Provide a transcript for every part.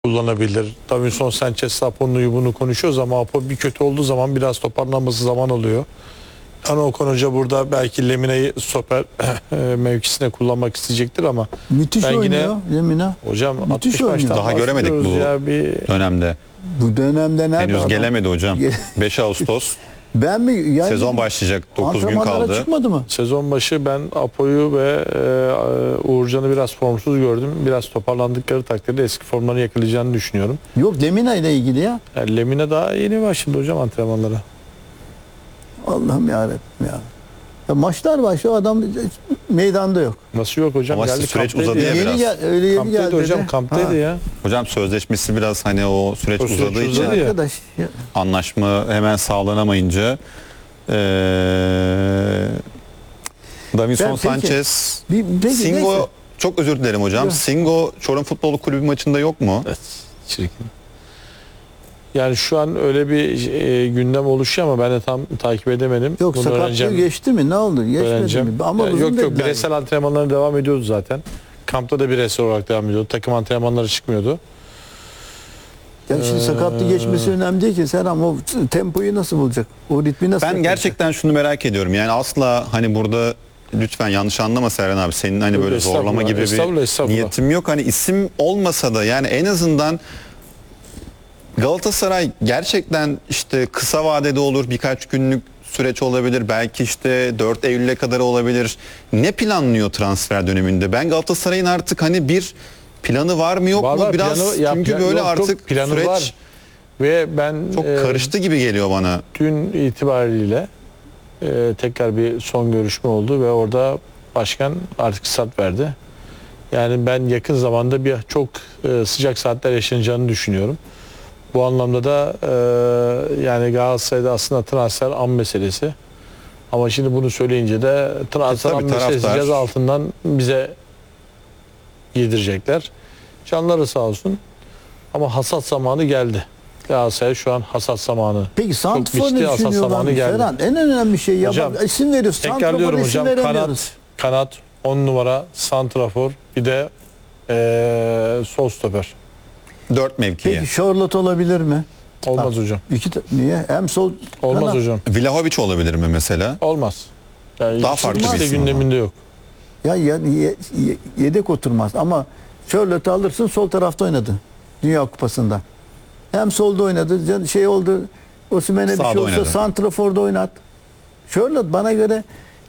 kullanabilir. Davinson Sanchez, Apo'nu bunu konuşuyoruz ama Apo bir kötü olduğu zaman biraz toparlanması zaman oluyor. Yani Okan Hoca burada belki Lemine'yi stoper mevkisine kullanmak isteyecektir ama müthiş ben oynuyor Lemina. hocam Müthiş 60 oynuyor. maçtan Daha göremedik bu dönemde. Bu dönemde nerede Henüz adam? gelemedi hocam. 5 Ağustos Ben mi? Yani sezon başlayacak. 9 gün antrenmanlara kaldı. çıkmadı mı? Sezon başı ben Apo'yu ve Uğurcan'ı biraz formsuz gördüm. Biraz toparlandıkları takdirde eski formlarını yakalayacağını düşünüyorum. Yok Lemina ile ilgili ya. Yani Lemine daha yeni başladı hocam antrenmanlara. Allah'ım yarabbim ya. Ya maçlar başlıyor adam meydanda yok. Nasıl yok hocam? Ama Geldi, süreç kamptaydı uzadı ya ya. biraz. Öyle yeni Kamptaydı geldi hocam, dedi. kamptaydı Ha. ya. Hocam sözleşmesi biraz hani o süreç O süreç uzadığı için uzadı ya. Arkadaş ya. anlaşma hemen sağlanamayınca Davinson Peki, Sanchez peki, Singo neyse. çok özür dilerim hocam. Yok. Singo Çorum Futbol Kulübü maçında yok mu? Evet, çirkin. Yani şu an öyle bir gündem oluşuyor ama ben de tam takip edemedim. Yok Bunu sakatlığı öğreneceğim. geçti mi? Ne oldu? Geçmedi Öğreneceğim. mi? Ama Ya uzun yok dediler. bireysel antrenmanlarına devam ediyordu zaten. Kampta da bireysel olarak devam ediyordu. Takım antrenmanları çıkmıyordu. Ya şimdi sakatlığı geçmesi önemli değil ki. Sen ama o tempoyu nasıl bulacak? O ritmi nasıl Ben yakalayacak? gerçekten şunu merak ediyorum. Yani asla hani burada lütfen yanlış anlama Serhan abi. Senin hani böyle Estağfurullah, zorlama gibi bir estağfurullah. niyetim yok. Hani isim olmasa da yani en azından Galatasaray gerçekten işte kısa vadede olur, birkaç günlük süreç olabilir, belki işte 4 Eylül'e kadar olabilir. Ne planlıyor transfer döneminde? Ben Galatasaray'ın artık hani bir planı var mı yok mu biraz planı- çünkü ya- böyle yok, çok artık planı süreç var. Ve ben çok karıştı gibi geliyor bana. dün itibariyle tekrar bir son görüşme oldu ve orada başkan artık start verdi. Yani ben yakın zamanda bir çok sıcak saatler yaşanacağını düşünüyorum. Bu anlamda da yani Galatasaray'da aslında transfer an meselesi. Ama şimdi bunu söyleyince de transfer tabii an meselesi taraftar- caz altından bize yedirecekler. Canları sağ olsun. Ama hasat zamanı geldi. Galatasaray şu an hasat zamanı. Peki santrfor biçti, ne hasat düşünüyorlar? zamanı geldi. Ferhan, en önemli şey ya Hocam, bak, isim veriyoruz. Santrfor'a Tekrarlıyorum isim hocam. veremiyoruz. Kanat 10 numara santrafor bir de sol stoper. 4 mevkiye. Peki Charlotte olabilir mi? Olmaz hocam. Niye? Hem sol Olmaz kanat. hocam. Vlahovic olabilir mi mesela? Olmaz. Yani Daha farklı ikisi bir de isim gündeminde yok. Ya, yedek oturmaz ama Charlotte'u alırsın sol tarafta oynadı. Dünya Kupası'nda. Hem solda oynadı. Şey oldu. Osimhen'e bir Sağda şey olsa oynadı. santraforda oynat. Charlotte bana göre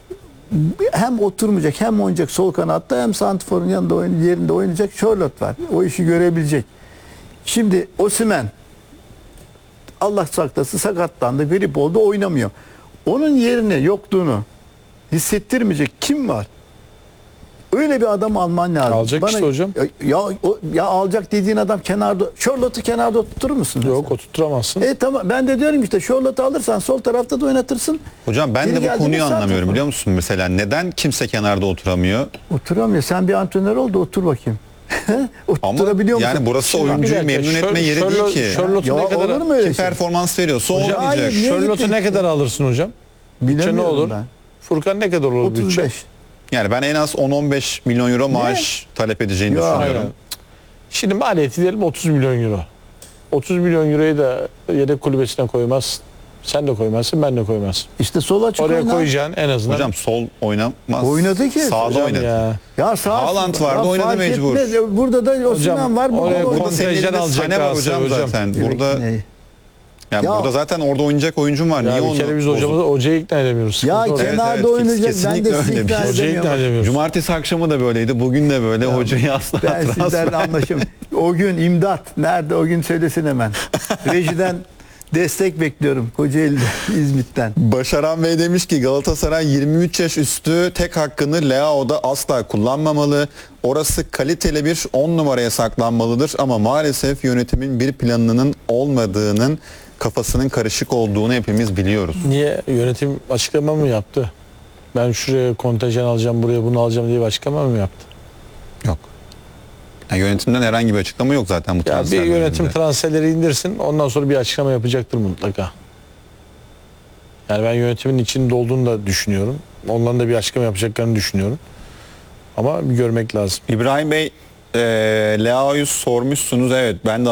hem oturmayacak hem oynayacak sol kanatta hem santraforun yanında yerinde oynayacak Charlotte var. O işi görebilecek. Şimdi Osimhen Allah saklasın sakatlandı, grip oldu, oynamıyor. Onun yerine yokluğunu hissettirmeyecek kim var? Öyle bir adam alman lazım. Alacak işte hocam. Ya alacak dediğin adam kenarda. Charlotte'u kenarda oturtur musun? Yok mesela? oturtamazsın. Tamam ben de diyorum işte Charlotte'u alırsan sol tarafta da oynatırsın. Hocam ben Geri de bu geldiğinde konuyu santrafor. anlamıyorum biliyor musun? Mesela neden kimse kenarda oturamıyor? Oturamıyor. Sen bir antrenör ol da otur bakayım. Ama Oturabiliyor musun? yani burası Şimdi oyuncuyu bir dakika, memnun etme yeri değil ki. Charlotte'u Ya ne kadar olur mu öyle Kim şey? performans veriyorsa o Hocam, oynayacak. hayır, niye Charlotte'u ne gittin? kadar alırsın hocam? Bütçe ne Bilemiyorum olur? ben. Furkan ne kadar olur bütçe? 35. Yani ben en az 10-15 milyon euro maaş talep edeceğini Ya, düşünüyorum. Aynen. Şimdi maliyeti diyelim 30 milyon euro. 30 milyon euroyu da yedek kulübesine koymazsın. Sen de koymazsın, ben de koymazsın. İşte sol açık Oraya oynar. koyacaksın en azından. Hocam sol oynamaz. Oynadı ki. Sağda Hocam oynadı. ya. Ya sağ Haaland vardı, ya oynadı fark mecbur. etmez. Burada da Osimhen var. oraya Burada Burada senin kontenjan elinde alacak Sane var hocam Galatasaray hocam. zaten. Burada yani Ya- burada zaten orada oynayacak oyuncum var. Ya Niye bir onu kere biz bozup- hocayı ikna edemiyoruz. Ya Sıkıntı orada. kenarda evet, oynayacak. Ben kesinlikle de öyle. sizi ikna Hocayı ikna edemiyorum. edemiyoruz. Cumartesi akşamı da böyleydi. Bugün de böyle. Hocayı asla Ben sizden transfer- anlaşım. O gün imdat. Nerede o gün söylesin hemen. Rejiden destek bekliyorum. Kocaeli'de, İzmit'ten. Başaran Bey demiş ki Galatasaray 23 yaş üstü tek hakkını Leao'da asla kullanmamalı. Orası kaliteli bir 10 numaraya saklanmalıdır ama maalesef yönetimin bir planının olmadığının kafasının karışık olduğunu hepimiz biliyoruz. Niye yönetim açıklama mı yaptı? Ben şuraya kontenjan alacağım, buraya bunu alacağım diye bir açıklama mı yaptı? Yok. Yani yönetimden herhangi bir açıklama yok zaten bu Ya transfer bir yönetim döneminde. transferleri indirsin, ondan sonra bir açıklama yapacaktır mutlaka. Yani ben yönetimin içinde olduğunu da düşünüyorum. Onların da bir açıklama yapacaklarını düşünüyorum. Ama bir görmek lazım. İbrahim Bey Leao'yu sormuşsunuz. Evet, ben de